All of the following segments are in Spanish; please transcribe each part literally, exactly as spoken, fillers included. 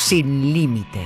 sin límites.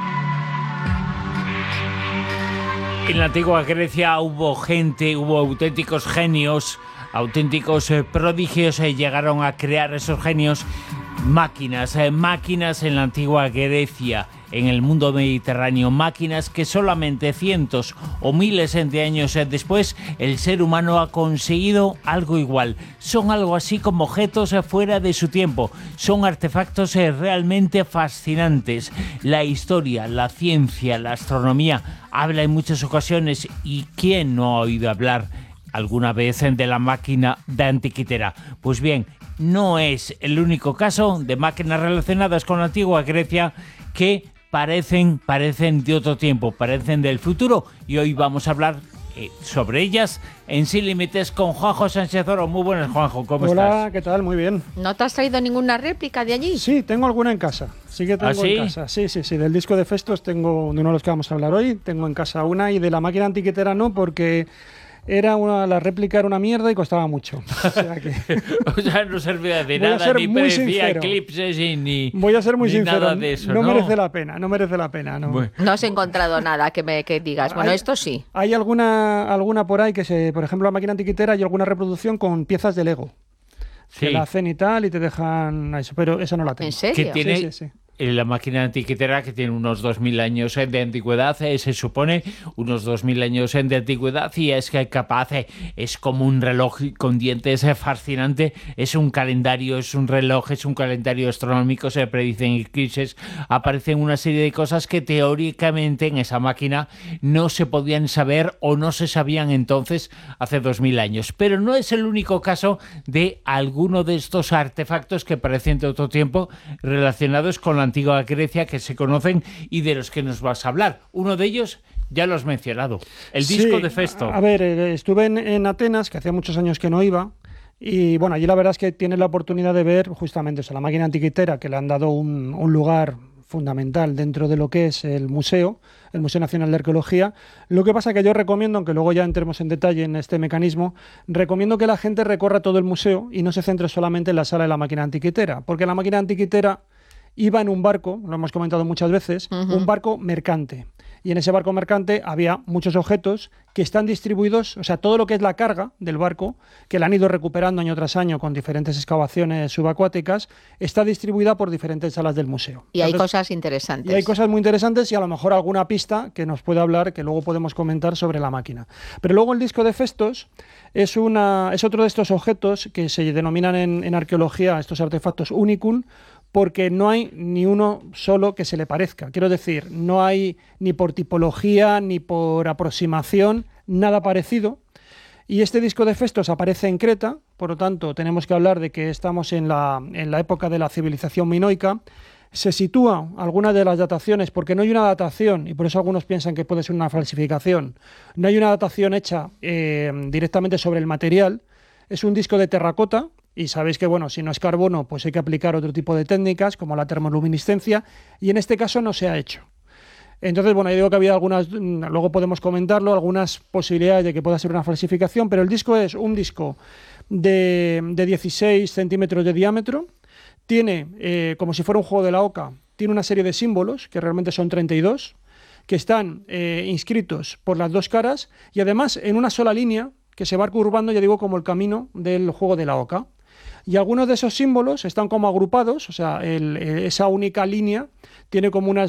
En la antigua Grecia hubo gente, hubo auténticos genios, auténticos eh, prodigios, eh, llegaron a crear esos genios máquinas, eh, máquinas en la antigua Grecia, en el mundo mediterráneo, máquinas que solamente cientos o miles de años eh, después el ser humano ha conseguido algo igual. Son algo así como objetos eh, fuera de su tiempo, son artefactos eh, realmente fascinantes. La historia, la ciencia, la astronomía habla en muchas ocasiones, y ¿quién no ha oído hablar alguna vez de la máquina de Antiquitera? Pues bien, no es el único caso de máquinas relacionadas con la antigua Grecia que parecen, parecen de otro tiempo, parecen del futuro, y hoy vamos a hablar eh, sobre ellas en Sin Límites con Juanjo Sánchez Oro. Muy buenas, Juanjo, ¿cómo Hola, estás? Hola, ¿qué tal? Muy bien. ¿No te has traído ninguna réplica de allí? Sí, tengo alguna en casa. Sí que tengo ¿Ah, sí? en casa. Sí, sí, sí. Del disco de Festos tengo, de uno de los que vamos a hablar hoy, tengo en casa una, y de la máquina antiquitera no, porque era una, la réplica era una mierda y costaba mucho. O sea que... O sea, no servía de Voy a nada, ser ni muy parecía sincero. eclipses y ni Voy a ser muy ni sincero, nada de eso, no, ¿no? merece la pena, no merece la pena. No, Bueno. No has encontrado nada que me que digas, bueno, Hay- esto sí. Hay alguna, alguna por ahí que se, por ejemplo, la máquina antiquitera, hay alguna reproducción con piezas de Lego. Sí. Que la hacen y tal y te dejan eso, pero esa no la tengo. ¿En serio? Que tiene Sí, sí, sí. eh, la máquina antiquitera, que tiene unos dos mil años eh, de antigüedad, eh, se supone, unos dos mil años eh, de antigüedad, y es que capaz, eh, es como un reloj con dientes eh, fascinante, es un calendario, es un reloj, es un calendario astronómico, se predicen eclipses, aparecen una serie de cosas que teóricamente en esa máquina no se podían saber o no se sabían entonces, hace dos mil años. Pero no es el único caso de alguno de estos artefactos que parecen de otro tiempo relacionados con la antigua Grecia que se conocen y de los que nos vas a hablar. Uno de ellos ya lo has mencionado, el disco Sí, de Festo. A, a ver, eh, estuve en, en Atenas, que hacía muchos años que no iba, y bueno, allí la verdad es que tienes la oportunidad de ver justamente eso, la máquina antiquitera, que le han dado un, un lugar fundamental dentro de lo que es el museo, el Museo Nacional de Arqueología. Lo que pasa que yo recomiendo, aunque luego ya entremos en detalle en este mecanismo, recomiendo que la gente recorra todo el museo y no se centre solamente en la sala de la máquina antiquitera, porque la máquina antiquitera iba en un barco, lo hemos comentado muchas veces, Ujú. un barco mercante. Y en ese barco mercante había muchos objetos que están distribuidos, o sea, todo lo que es la carga del barco, que la han ido recuperando año tras año con diferentes excavaciones subacuáticas, está distribuida por diferentes salas del museo. Y hay Entonces, cosas interesantes. y hay cosas muy interesantes y a lo mejor alguna pista que nos pueda hablar, que luego podemos comentar sobre la máquina. Pero luego el disco de Festos es, una, es otro de estos objetos que se denominan en, en arqueología, estos artefactos unicum, porque no hay ni uno solo que se le parezca. Quiero decir, no hay ni por tipología ni por aproximación nada parecido. Y este disco de Festos aparece en Creta, por lo tanto tenemos que hablar de que estamos en la, en la época de la civilización minoica. Se sitúa alguna de las dataciones, porque no hay una datación, y por eso algunos piensan que puede ser una falsificación, no hay una datación hecha eh, directamente sobre el material. Es un disco de terracota, y sabéis que, bueno, si no es carbono, pues hay que aplicar otro tipo de técnicas, como la termoluminiscencia, y en este caso no se ha hecho. Entonces, bueno, yo digo que había algunas, luego podemos comentarlo, algunas posibilidades de que pueda ser una falsificación, pero el disco es un disco de, de dieciséis centímetros de diámetro, tiene, eh, como si fuera un juego de la oca, tiene una serie de símbolos, que realmente son treinta y dos, que están eh, inscritos por las dos caras, y además en una sola línea, que se va curvando, ya digo, como el camino del juego de la oca. Y algunos de esos símbolos están como agrupados, o sea, el, esa única línea tiene como una,